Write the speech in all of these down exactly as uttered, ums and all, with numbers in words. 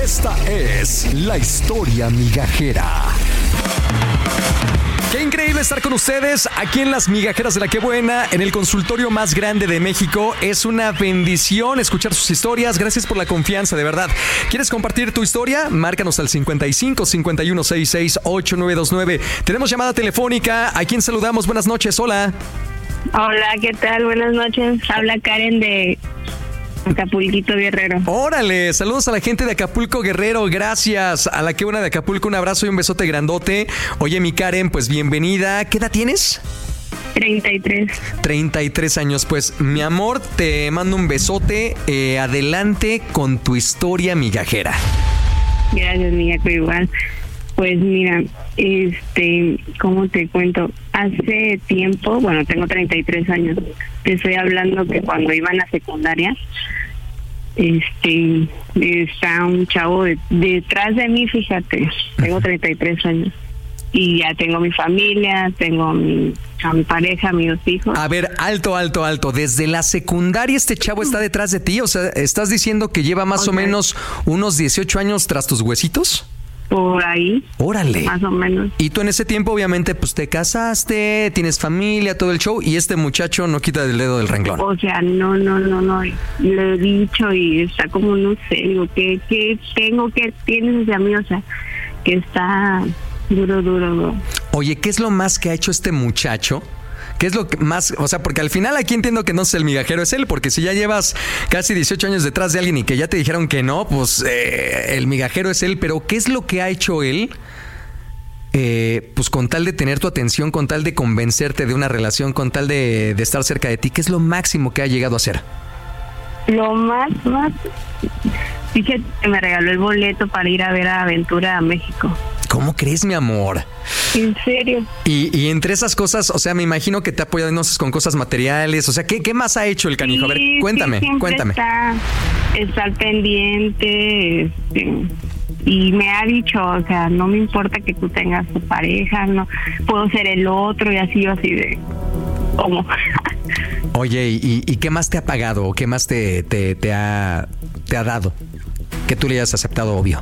Esta es la historia migajera. Qué increíble estar con ustedes aquí en Las Migajeras de la Qué Buena, en el consultorio más grande de México. Es una bendición escuchar sus historias. Gracias por la confianza, de verdad. ¿Quieres compartir tu historia? Márcanos al cincuenta y cinco, cincuenta y uno, sesenta y seis, ochenta y nueve veintinueve. Tenemos llamada telefónica. ¿A quién saludamos? Buenas noches. Hola. Hola, ¿qué tal? Buenas noches. Habla Karen de Acapulquito Guerrero. Órale, saludos a la gente de Acapulco Guerrero, gracias. A la Qué Buena de Acapulco, un abrazo y un besote grandote. Oye, mi Karen, pues bienvenida. ¿Qué edad tienes? treinta y tres. treinta y tres años, pues mi amor, te mando un besote. Eh, adelante con tu historia migajera. Gracias, Migaco, igual. Pues mira, este, ¿cómo te cuento? Hace tiempo, bueno, tengo treinta y tres años, te estoy hablando que cuando iba a la secundaria, este, está un chavo de, detrás de mí, fíjate, tengo treinta y tres años, y ya tengo mi familia, tengo mi, a mi pareja, mis dos hijos. A ver, alto, alto, alto, desde la secundaria este chavo está detrás de ti, o sea, ¿estás diciendo que lleva más okay. o menos unos dieciocho años tras tus huesitos? Por ahí. Órale. Más o menos. Y tú en ese tiempo, obviamente, pues te casaste, tienes familia, todo el show, y este muchacho no quita el dedo del renglón. O sea, no, no, no, no. Le he dicho y está como, no sé, digo, ¿qué, qué tengo que tienes de mí? O sea, que está duro, duro, duro. Oye, ¿qué es lo más que ha hecho este muchacho? ¿Qué es lo que más? O sea, porque al final aquí entiendo que no es el migajero, es él, porque si ya llevas casi dieciocho años detrás de alguien y que ya te dijeron que no, pues eh, el migajero es él, pero ¿qué es lo que ha hecho él? Eh, pues con tal de tener tu atención, con tal de convencerte de una relación, con tal de, de estar cerca de ti, ¿qué es lo máximo que ha llegado a hacer? Lo más, más... Dije que me regaló el boleto para ir a ver a Aventura a México. ¿Cómo crees, mi amor? ¿En serio? Y, y entre esas cosas, o sea, me imagino que te ha apoyado, no sé, con cosas materiales. O sea, ¿qué, qué más ha hecho el canijo? Sí, a ver, cuéntame, sí, cuéntame. Está, está al pendiente, este, y me ha dicho, o sea, no me importa que tú tengas tu pareja, no puedo ser el otro, y así, así de... ¿Cómo? Oye, ¿y, y qué más te ha pagado o qué más te, te, te, ha, te ha dado? Que tú le hayas aceptado, obvio.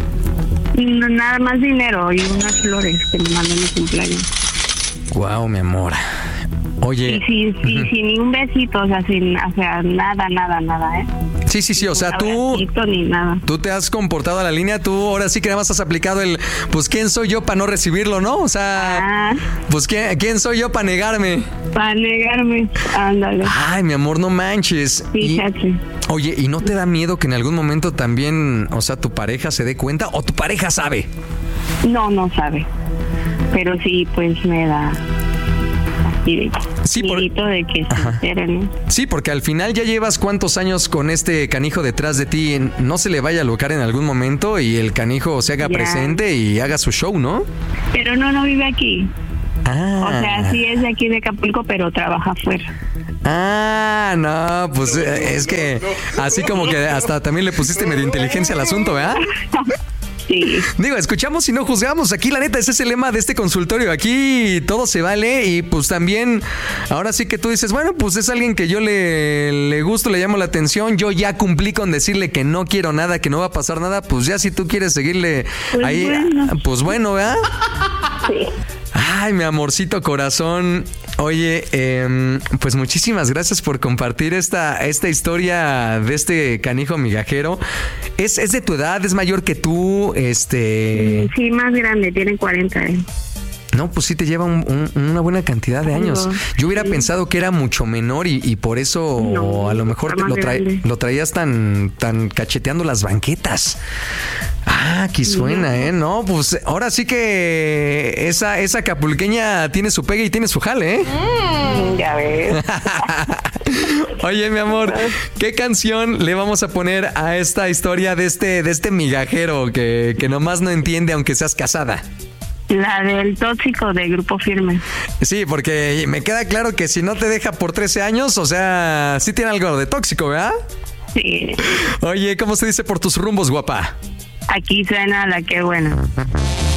No, nada más dinero y unas flores que me mandó en mi cumpleaños. Guau, mi amor. Oye. Y sí, sí, uh-huh. sin ni un besito, o sea, sin, o sea, nada, nada, nada, ¿eh? Sí, sí, sí, o sea, tú, ni nada. tú te has comportado a la línea, tú ahora sí que nada más has aplicado el, pues, ¿quién soy yo para no recibirlo, no? O sea, ah. pues, ¿quién, ¿quién soy yo para negarme? Para negarme, ándale. Ay, mi amor, no manches. Fíjate. Y, oye, ¿y no te da miedo que en algún momento también, o sea, tu pareja se dé cuenta o tu pareja sabe? No, no sabe, pero sí, pues, me da... Sí, por... de que se enteren, ¿no? Sí, porque al final ya llevas cuántos años con este canijo detrás de ti, no se le vaya a alocar en algún momento y el canijo se haga ya. presente y haga su show, ¿no? Pero no, no vive aquí. Ah. O sea, sí es de aquí de Acapulco, pero trabaja afuera. Ah, no, pues no, es no, que no, así como que hasta también le pusiste medio inteligencia al asunto, ¿verdad? Sí. Digo, escuchamos y no juzgamos. Aquí, la neta, ese es el lema de este consultorio. Aquí todo se vale y pues también, ahora sí que tú dices, bueno, pues es alguien que yo le, le gusto, le llamo la atención. Yo ya cumplí con decirle que no quiero nada, que no va a pasar nada. Pues ya si tú quieres seguirle pues ahí, bueno. pues bueno, ¿verdad? Sí. Ay, mi amorcito corazón. Oye, eh, pues muchísimas gracias por compartir esta, esta historia de este canijo migajero. ¿Es, es de tu edad? ¿Es mayor que tú? Este... Sí, más grande, tiene cuarenta años. No, pues sí te lleva un, un, una buena cantidad de años. No, Yo hubiera sí. pensado que era mucho menor y, y por eso no, a lo mejor te, lo, trae, lo traías tan, tan cacheteando las banquetas. Ah, aquí suena, ¿eh? No, pues ahora sí que esa, esa acapulqueña tiene su pegue y tiene su jale, ¿eh? Mm, ya ves. Oye, mi amor, ¿qué canción le vamos a poner a esta historia de este, de este migajero que, que nomás no entiende aunque seas casada? La del tóxico de Grupo Firme. Sí, porque me queda claro que si no te deja por trece años, o sea, sí tiene algo de tóxico, ¿verdad? Sí. Oye, ¿cómo se dice por tus rumbos, guapa? Aquí suena La Qué Buena.